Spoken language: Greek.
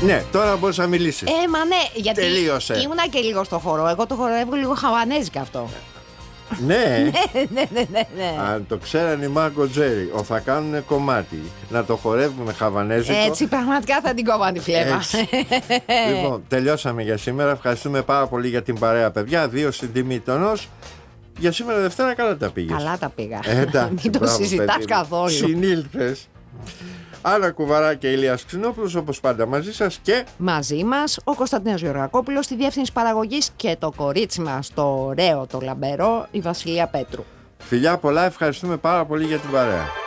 Ναι, τώρα μπορείς να μιλήσεις. Μα ναι, γιατί τελείωσε. ήμουνα και λίγο στο χορό. Εγώ το χορεύω λίγο χαβανέζικα αυτό. Ναι. Ναι. Αν το ξέρανε οι Μάρκο Τζέρι, θα κάνουν κομμάτι να το χορεύουμε χαβανέζικο. Έτσι πραγματικά θα την κόβαν τη φλέβα. Λοιπόν, τελειώσαμε για σήμερα. Ευχαριστούμε πάρα πολύ για την παρέα, παιδιά. 2 στην τιμή τονός. Για σήμερα Δευτέρα καλά τα πήγες. Καλά τα πήγα. Εντάξει, μην το μπράβο, συζητάς παιδί. καθόλου. Συνήλθες. Άννα Κουβαρά και Ηλίας Ξινόπουλος, όπως πάντα μαζί σας, και μαζί μας ο Κωνσταντίνος Γεωργακόπουλος στη διεύθυνση παραγωγής και το κορίτσι μας, το ωραίο, το λαμπερό, η Βασιλεία Πέτρου. φιλιά πολλά, ευχαριστούμε πάρα πολύ για την παρέα.